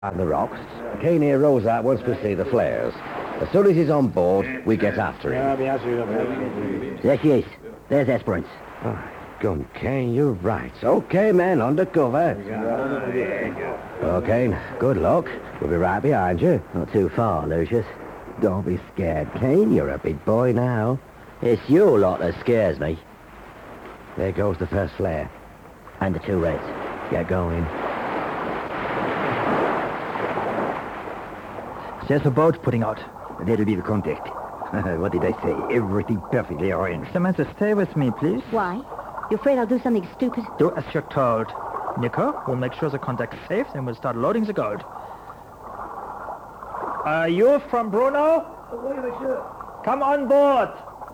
on the rocks. Kane here rows out once we see the flares. As soon as he's on board, we get after him. There she is. There's Esperance. Oh, gun, Kane, you're right. Okay, men, under cover. Okay, good luck. We'll be right behind you. Not too far, Lucius. Don't be scared, Kane. You're a big boy now. It's your lot that scares me. There goes the first flare. And the two reds. Get going. There's a boat putting out. That'll be the contact. What did I say? Everything perfectly arranged. Samantha, stay with me, please. Why? You afraid I'll do something stupid? Do as you're told. Nico, we'll make sure the contact's safe, then we'll start loading the gold. Are you from Bruno? Oui, monsieur. Come on board.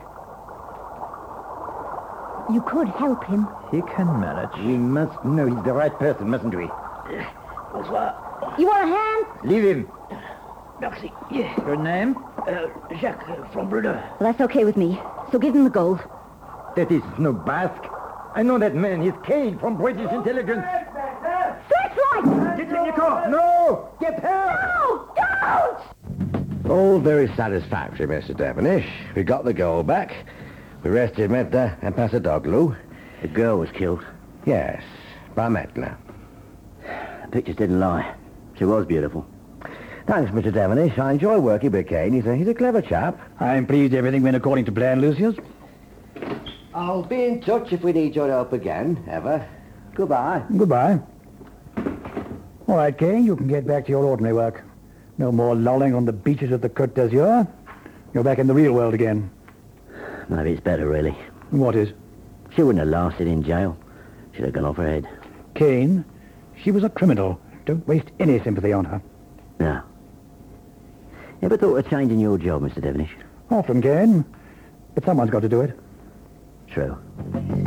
You could help him. He can manage. We must know he's the right person, mustn't we? You want a hand? Leave him. Merci. Your name? Jacques, from Bruno. Well, that's okay with me. So give him the gold. That is no Basque. I know that man. He's Kane from British intelligence. Searchlight! Get him, Nico! No! Get her! No! Don't! All very satisfactory, Mr. Devonish. We got the gold back. We rested Medna and Passadoglu. The girl was killed. Yes, by Medna. The pictures didn't lie. She was beautiful. Thanks, Mr. Devonish. I enjoy working with Kane. He's a clever chap. I'm pleased everything went according to plan, Lucius. I'll be in touch if we need your help again, ever. Goodbye. Goodbye. All right, Kane, you can get back to your ordinary work. No more lolling on the beaches of the Côte d'Azur. You're back in the real world again. Maybe it's better, really. What is? She wouldn't have lasted in jail. She'd have gone off her head. Kane, she was a criminal. Don't waste any sympathy on her. No. Ever thought of changing your job, Mr. Devonish? Often, Kane. But someone's got to do it. True.